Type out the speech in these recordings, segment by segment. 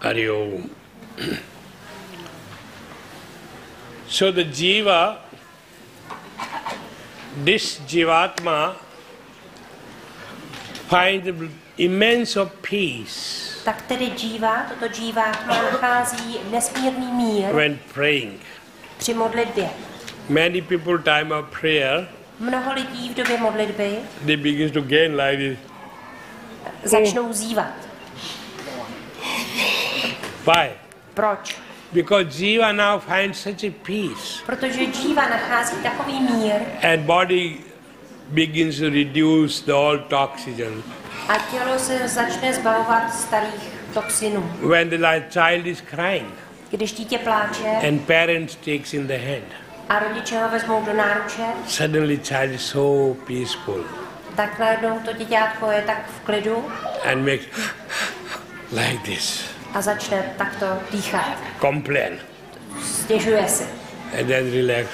Hari Om. So the Jiva, this Jivatma finds immense of peace tak tedy toto džívátma nachází nesmírný mír when praying. při modlitbě. Many people time of prayer, Mnoho lidí v době modlitby they begin to gain like this. začnou zívat. Why? Proč? Because Jiva now finds such a peace Protože džíva nachází takový mír and body begins to reduce the all toxins. a tělo se začne zbavovat starých toxinů. When the child is crying Když dítě pláče and parents takes in the hand, a rodiče ho vezmou do náruče, suddenly child is so peaceful tak najednou to děťátko je tak v klidu and makes like this, a začne takto dýchat. complain, Stěžuje si and then relax.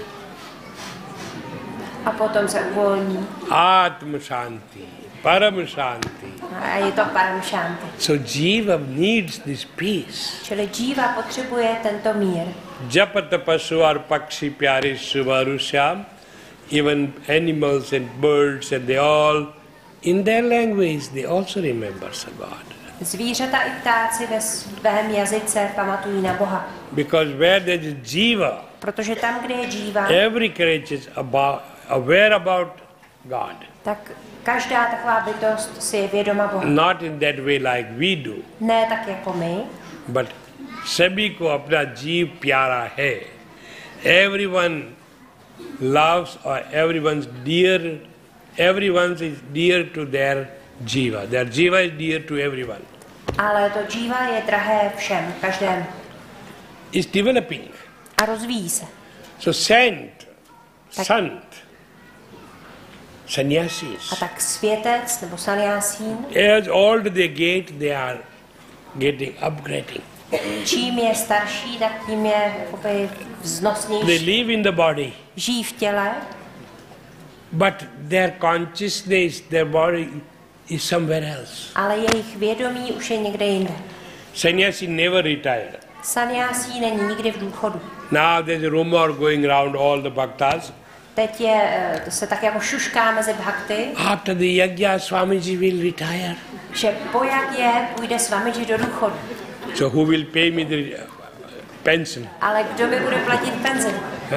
a potom se uvolní Atma Shanti, Param Shanti. a je to param šanti. So Jiva needs this peace. Čili džíva potřebuje tento mír. Japata Pasu ar Pakshi Pyare Suvarusham, even animals and birds and they all, in their language, they also remember God. Zvířata i ptáci ve svém jazyce pamatují na Boha. Because where there is Jiva, Protože tam, kde je džíva, every creature is aware about God. tak každá taková bytost si je vědoma Boha. Not in that way like we do, Ne tak jako my, but sabhi ko apna jeev pyara hai. Everyone loves or everyone is dear to their jiva. Their jiva is dear to everyone. ale to džíva je drahé všem, každému. It's developing. A rozvíjí se. So sant, sannyasis, A tak světec nebo sannyásín, as old they get, they are getting upgrading. čím je starší, tak tím je jakoby They vznosnější. live in the body, Žijí v těle, but their consciousness, their body is somewhere else. ale jejich vědomí už je někde jinde. Sannyasi never retired. Sannyásí není nikdy v důchodu. Now there's a rumor going around all the bhaktas. Teď se tak jako šušká mezi bhakty, After the yajna, Swamiji will retire. že po jagjě půjde Swamiji do důchodu. So who will pay me the pension? Ale kdo mi bude platit penzi?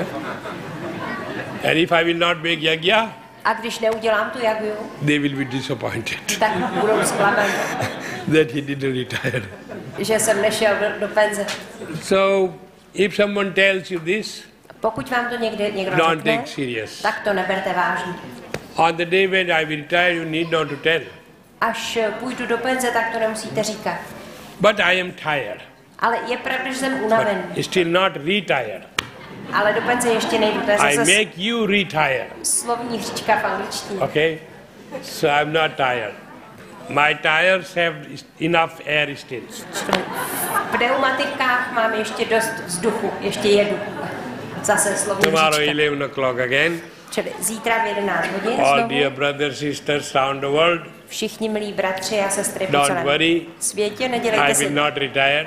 And if I will not make yajna, A když neudělám tu jagju, they will be disappointed tak budou zklameni, that he didn't retire. že jsem nešel do penze. So if someone tells you this, Pokud vám to někdo don't řekne, take serious. tak to neberte vážně. On the day when I will retire, you need not to tell. Až půjdu do penze, tak to nemusíte říkat. But I am tired. Ale je pravda, že jsem unavený. But still not retired. Ale do penze ještě nejdu, to je I zase make you retire. slovní hříčka v angličtině. Okay? So I'm not tired. My tires have enough air still. V pneumatikách mám ještě dost vzduchu, ještě jedu. Zase slovní Tomorrow hříčka. 11 o'clock again. Čili zítra v 11 hodin All znovu. dear brothers, sisters around the world, Všichni milí bratři a sestry po don't celém worry. světě, I nedělejte will not retire.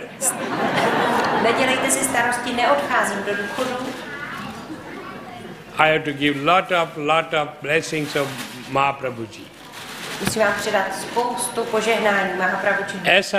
si starosti, neodcházím do důchodu. I have to give lot of blessings of Mahaprabhuji. Musím vám předat spoustu požehnání Mahaprabhuji.